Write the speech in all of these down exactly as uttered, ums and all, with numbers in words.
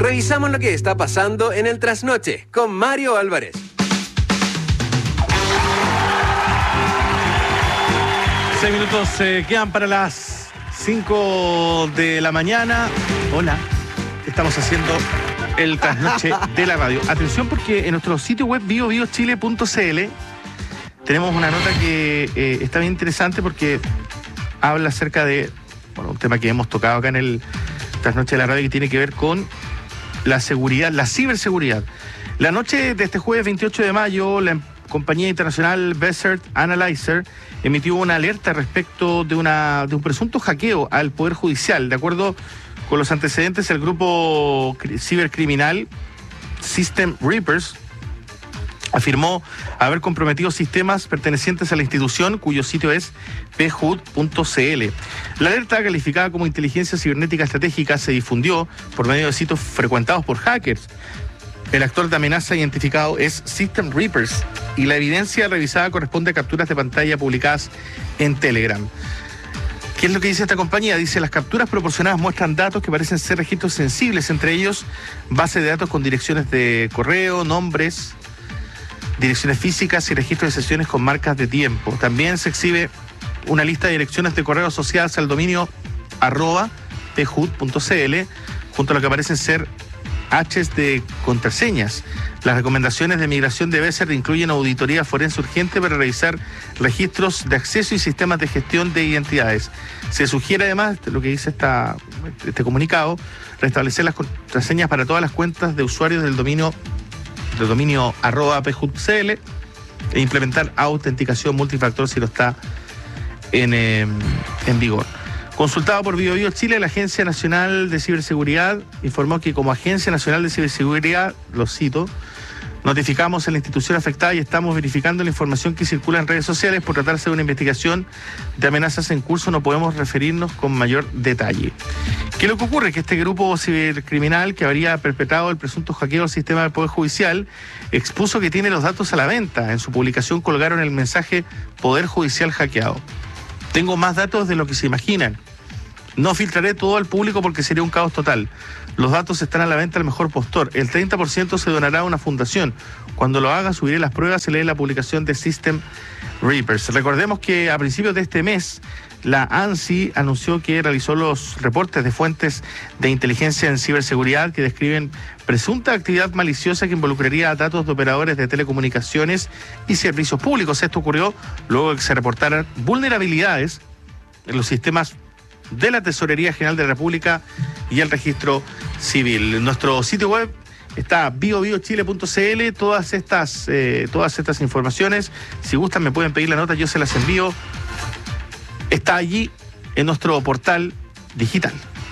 Revisamos lo que está pasando en el trasnoche con Mario Álvarez. Seis minutos eh, quedan para las cinco de la mañana. Hola, estamos haciendo el trasnoche de la radio. Atención, porque en nuestro sitio web bio bio chile punto c l tenemos una nota que eh, está bien interesante porque habla acerca de, bueno, un tema que hemos tocado acá en el trasnoche de la radio, que tiene que ver con la seguridad, la ciberseguridad. La noche de este jueves veintiocho de mayo, la compañía internacional Desert Analyzer emitió una alerta respecto de, una, de un presunto hackeo al Poder Judicial. De acuerdo con los antecedentes, el grupo cibercriminal System Reapers afirmó haber comprometido sistemas pertenecientes a la institución, cuyo sitio es p h u d punto c l. La alerta, calificada como inteligencia cibernética estratégica, se difundió por medio de sitios frecuentados por hackers. El actor de amenaza identificado es System Reapers y la evidencia revisada corresponde a capturas de pantalla publicadas en Telegram. ¿Qué es lo que dice esta compañía? Dice: las capturas proporcionadas muestran datos que parecen ser registros sensibles, entre ellos base de datos con direcciones de correo, nombres, direcciones físicas y registros de sesiones con marcas de tiempo. También se exhibe una lista de direcciones de correo asociadas al dominio arroba p h u d punto c l, junto a lo que parecen ser H's de contraseñas. Las recomendaciones de migración de Desert incluyen auditoría forense urgente para revisar registros de acceso y sistemas de gestión de identidades. Se sugiere además, lo que dice esta, este comunicado, restablecer las contraseñas para todas las cuentas de usuarios del dominio del dominio arroba p h u d punto c l e implementar autenticación multifactor si no está en, eh, en vigor. Consultado por Bio Bio Chile, la Agencia Nacional de Ciberseguridad informó que como Agencia Nacional de Ciberseguridad, lo cito, notificamos a la institución afectada y estamos verificando la información que circula en redes sociales. Por tratarse de una investigación de amenazas en curso, no podemos referirnos con mayor detalle. ¿Qué es lo que ocurre? Que este grupo cibercriminal que habría perpetrado el presunto hackeo al sistema del Poder Judicial expuso que tiene los datos a la venta. En su publicación colgaron el mensaje Poder Judicial hackeado. Tengo más datos de lo que se imaginan. No filtraré todo al público porque sería un caos total. Los datos están a la venta al mejor postor. El treinta por ciento se donará a una fundación. Cuando lo haga, subiré las pruebas y leeré la publicación de System Reapers. Recordemos que a principios de este mes, la ANSI anunció que realizó los reportes de fuentes de inteligencia en ciberseguridad que describen presunta actividad maliciosa que involucraría a datos de operadores de telecomunicaciones y servicios públicos. Esto ocurrió luego de que se reportaran vulnerabilidades en los sistemas de la Tesorería General de la República y el Registro Civil. En nuestro sitio web está bio bio chile punto c l. Todas estas, eh, todas estas informaciones, si gustan me pueden pedir la nota, yo se las envío. Está allí en nuestro portal digital.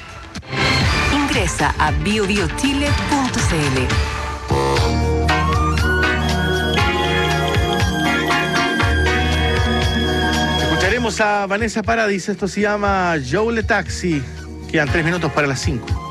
Ingresa a bio bio chile punto c l. Escucharemos a Vanessa Paradis. Esto se llama Joe Le Taxi. Quedan tres minutos para las cinco.